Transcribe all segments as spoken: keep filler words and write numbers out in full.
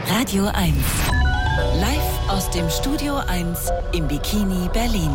Radio eins. Live aus dem Studio eins im Bikini Berlin.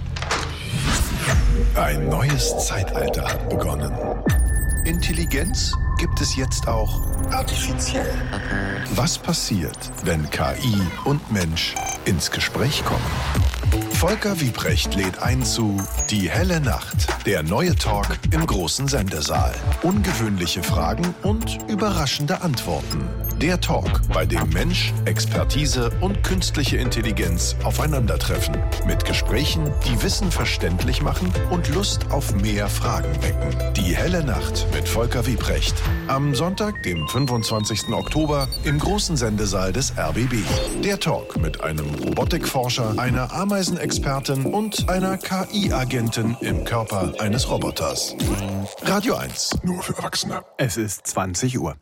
Ein neues Zeitalter hat begonnen. Intelligenz gibt es jetzt auch artifiziell. Was passiert, wenn K I und Mensch ins Gespräch kommen? Volker Wiebrecht lädt ein zu Die helle Nacht, der neue Talk im großen Sendesaal. Ungewöhnliche Fragen und überraschende Antworten. Der Talk, bei dem Mensch, Expertise und künstliche Intelligenz aufeinandertreffen. Mit Gesprächen, die Wissen verständlich machen und Lust auf mehr Fragen wecken. Die helle Nacht mit Volker Wiebrecht. Am Sonntag, dem fünfundzwanzigsten Oktober, im großen Sendesaal des R B B. Der Talk mit einem Robotikforscher, einer Ameisenexpertin und einer K I-Agentin im Körper eines Roboters. Radio eins, nur für Erwachsene. Es ist zwanzig Uhr.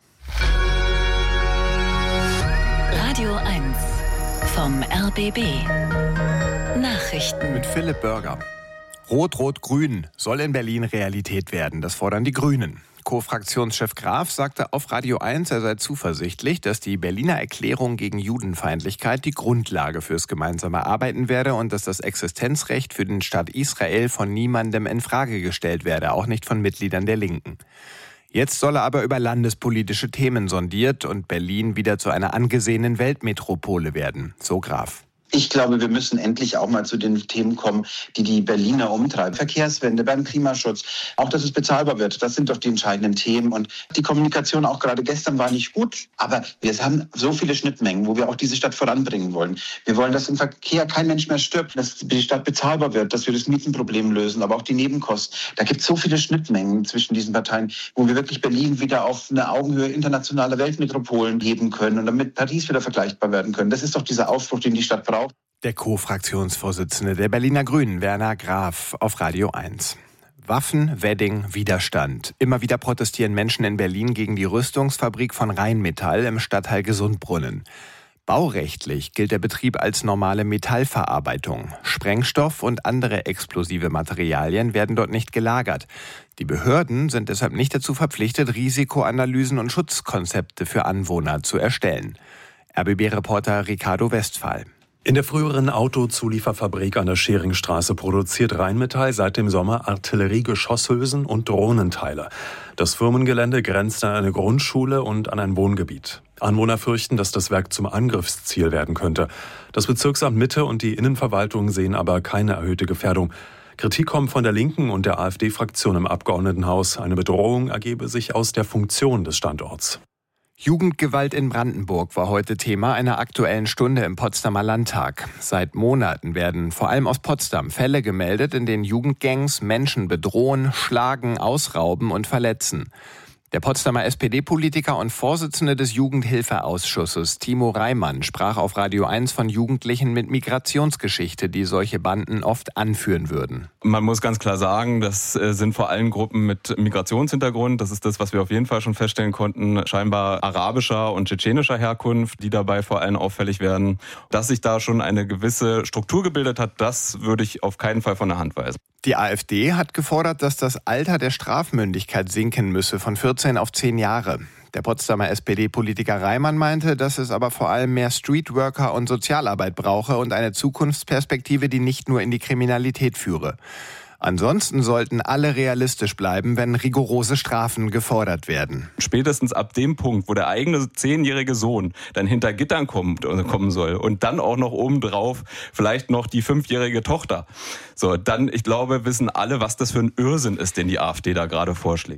Radio eins vom R B B. Nachrichten Mit Philipp Bürger. Rot-Rot-Grün soll in Berlin Realität werden. Das fordern die Grünen. Co-Fraktionschef Graf sagte auf Radio eins, er sei zuversichtlich, dass die Berliner Erklärung gegen Judenfeindlichkeit die Grundlage fürs gemeinsame Arbeiten werde und dass das Existenzrecht für den Staat Israel von niemandem in Frage gestellt werde, auch nicht von Mitgliedern der Linken. Jetzt solle aber über landespolitische Themen sondiert und Berlin wieder zu einer angesehenen Weltmetropole werden, so Graf. Ich glaube, wir müssen endlich auch mal zu den Themen kommen, die die Berliner umtreiben. Verkehrswende, beim Klimaschutz, auch dass es bezahlbar wird. Das sind doch die entscheidenden Themen. Und die Kommunikation auch gerade gestern war nicht gut. Aber wir haben so viele Schnittmengen, wo wir auch diese Stadt voranbringen wollen. Wir wollen, dass im Verkehr kein Mensch mehr stirbt, dass die Stadt bezahlbar wird, dass wir das Mietenproblem lösen, aber auch die Nebenkosten. Da gibt es so viele Schnittmengen zwischen diesen Parteien, wo wir wirklich Berlin wieder auf eine Augenhöhe internationaler Weltmetropolen heben können und damit Paris wieder vergleichbar werden können. Das ist doch dieser Aufbruch, den die Stadt braucht. Der Co-Fraktionsvorsitzende der Berliner Grünen, Werner Graf, auf Radio eins. Waffen, Wedding, Widerstand. Immer wieder protestieren Menschen in Berlin gegen die Rüstungsfabrik von Rheinmetall im Stadtteil Gesundbrunnen. Baurechtlich gilt der Betrieb als normale Metallverarbeitung. Sprengstoff und andere explosive Materialien werden dort nicht gelagert. Die Behörden sind deshalb nicht dazu verpflichtet, Risikoanalysen und Schutzkonzepte für Anwohner zu erstellen. R B B-Reporter Ricardo Westphal. In der früheren Autozulieferfabrik an der Scheringstraße produziert Rheinmetall seit dem Sommer Artilleriegeschosshülsen und Drohnenteile. Das Firmengelände grenzt an eine Grundschule und an ein Wohngebiet. Anwohner fürchten, dass das Werk zum Angriffsziel werden könnte. Das Bezirksamt Mitte und die Innenverwaltung sehen aber keine erhöhte Gefährdung. Kritik kommt von der Linken und der AfD-Fraktion im Abgeordnetenhaus. Eine Bedrohung ergebe sich aus der Funktion des Standorts. Jugendgewalt in Brandenburg war heute Thema einer Aktuellen Stunde im Potsdamer Landtag. Seit Monaten werden vor allem aus Potsdam Fälle gemeldet, in denen Jugendgangs Menschen bedrohen, schlagen, ausrauben und verletzen. Der Potsdamer S P D-Politiker und Vorsitzende des Jugendhilfeausschusses, Timo Reimann, sprach auf Radio eins von Jugendlichen mit Migrationsgeschichte, die solche Banden oft anführen würden. Man muss ganz klar sagen, das sind vor allem Gruppen mit Migrationshintergrund. Das ist das, was wir auf jeden Fall schon feststellen konnten. Scheinbar arabischer und tschetschenischer Herkunft, die dabei vor allem auffällig werden. Dass sich da schon eine gewisse Struktur gebildet hat, das würde ich auf keinen Fall von der Hand weisen. Die AfD hat gefordert, dass das Alter der Strafmündigkeit sinken müsse von vierzehn auf zehn Jahre. Der Potsdamer S P D-Politiker Reimann meinte, dass es aber vor allem mehr Streetworker und Sozialarbeit brauche und eine Zukunftsperspektive, die nicht nur in die Kriminalität führe. Ansonsten sollten alle realistisch bleiben, wenn rigorose Strafen gefordert werden. Spätestens ab dem Punkt, wo der eigene zehnjährige Sohn dann hinter Gittern kommt, kommen soll und dann auch noch obendrauf vielleicht noch die fünfjährige Tochter. So, dann, ich glaube, wissen alle, was das für ein Irrsinn ist, den die AfD da gerade vorschlägt.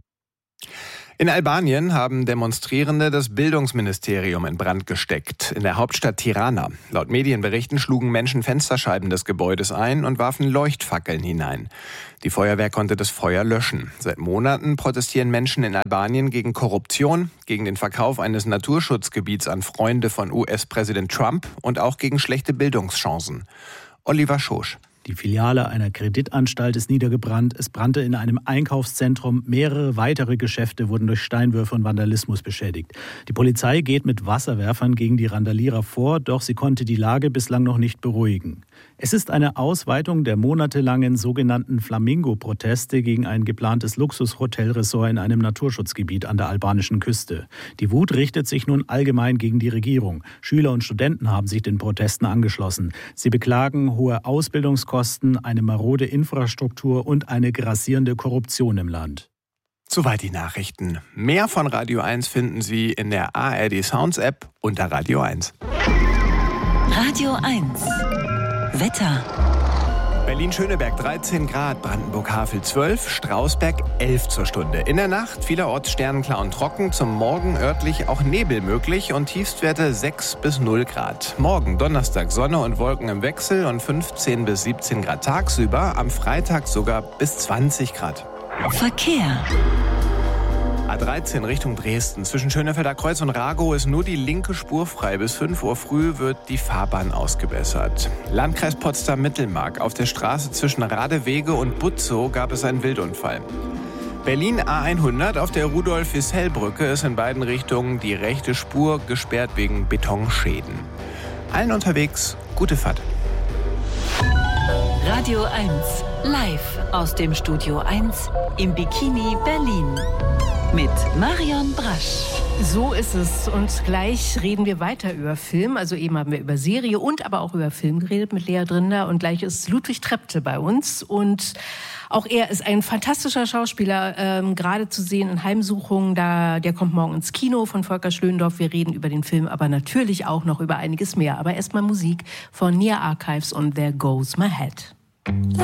In Albanien haben Demonstrierende das Bildungsministerium in Brand gesteckt, in der Hauptstadt Tirana. Laut Medienberichten schlugen Menschen Fensterscheiben des Gebäudes ein und warfen Leuchtfackeln hinein. Die Feuerwehr konnte das Feuer löschen. Seit Monaten protestieren Menschen in Albanien gegen Korruption, gegen den Verkauf eines Naturschutzgebiets an Freunde von U S-Präsident Trump und auch gegen schlechte Bildungschancen. Oliver Schosch. Die Filiale einer Kreditanstalt ist niedergebrannt. Es brannte in einem Einkaufszentrum. Mehrere weitere Geschäfte wurden durch Steinwürfe und Vandalismus beschädigt. Die Polizei geht mit Wasserwerfern gegen die Randalierer vor, doch sie konnte die Lage bislang noch nicht beruhigen. Es ist eine Ausweitung der monatelangen sogenannten Flamingo-Proteste gegen ein geplantes Luxus-Hotelressort in einem Naturschutzgebiet an der albanischen Küste. Die Wut richtet sich nun allgemein gegen die Regierung. Schüler und Studenten haben sich den Protesten angeschlossen. Sie beklagen hohe Ausbildungskosten, eine marode Infrastruktur und eine grassierende Korruption im Land. Soweit die Nachrichten. Mehr von Radio eins finden Sie in der A R D Sounds App unter Radio eins. Radio eins. Wetter. Berlin-Schöneberg dreizehn Grad, Brandenburg-Havel zwölf, Strausberg elf zur Stunde. In der Nacht vielerorts sternenklar und trocken, zum Morgen örtlich auch Nebel möglich und Tiefstwerte sechs bis null Grad. Morgen Donnerstag Sonne und Wolken im Wechsel und fünfzehn bis siebzehn Grad tagsüber, am Freitag sogar bis zwanzig Grad. Verkehr. A dreizehn Richtung Dresden. Zwischen Schönefelder Kreuz und Ragow ist nur die linke Spur frei. Bis fünf Uhr früh wird die Fahrbahn ausgebessert. Landkreis Potsdam-Mittelmark. Auf der Straße zwischen Radewege und Butzow gab es einen Wildunfall. Berlin A hundert auf der Rudolf-Wissell-Brücke ist in beiden Richtungen die rechte Spur gesperrt wegen Betonschäden. Allen unterwegs gute Fahrt. Radio eins. Live aus dem Studio eins im Bikini Berlin. Mit Marion Brasch. So ist es. Und gleich reden wir weiter über Film. Also eben haben wir über Serie und aber auch über Film geredet mit Lea Drinder. Und gleich ist Ludwig Trepte bei uns. Und auch er ist ein fantastischer Schauspieler, ähm, gerade zu sehen in Heimsuchung. Da, der kommt morgen ins Kino von Volker Schlöndorff. Wir reden über den Film, aber natürlich auch noch über einiges mehr. Aber erstmal Musik von Nia Archives und There Goes My Head.